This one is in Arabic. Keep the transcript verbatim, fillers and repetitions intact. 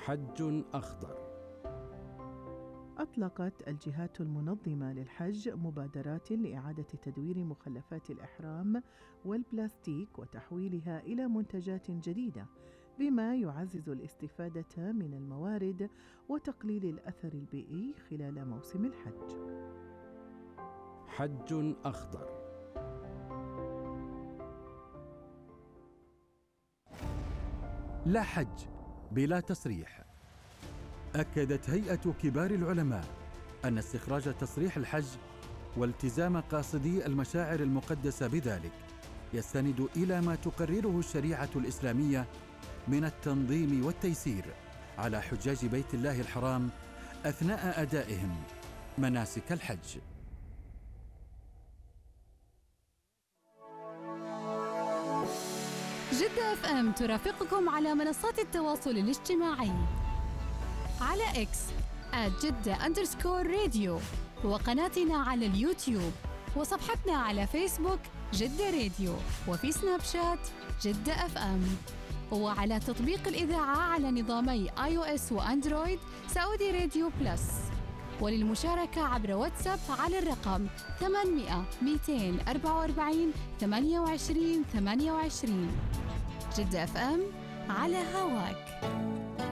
حج أخضر. أطلقت الجهات المنظمة للحج مبادرات لإعادة تدوير مخلفات الإحرام والبلاستيك وتحويلها إلى منتجات جديدة، بما يعزز الاستفادة من الموارد وتقليل الأثر البيئي خلال موسم الحج. حج أخضر. لا حج بلا تصريح. أكدت هيئة كبار العلماء أن استخراج تصريح الحج والتزام قاصدي المشاعر المقدسة بذلك يستند إلى ما تقرره الشريعة الإسلامية من التنظيم والتيسير على حجاج بيت الله الحرام أثناء أدائهم مناسك الحج. جدة اف ام ترافقكم على منصات التواصل الاجتماعي على اكس آت جدة أندرسكور راديو، وقناتنا على اليوتيوب، وصفحتنا على فيسبوك جدة راديو، وفي سناب شات جدة اف ام، وعلى تطبيق الإذاعة على نظامي آي أو إس وأندرويد سعودي راديو بلس. وللمشاركة عبر واتساب على الرقم ثمانمئة مئتين وأربعة وأربعين ثمانية وعشرين ثمانية وعشرين. جدة اف ام على هواك.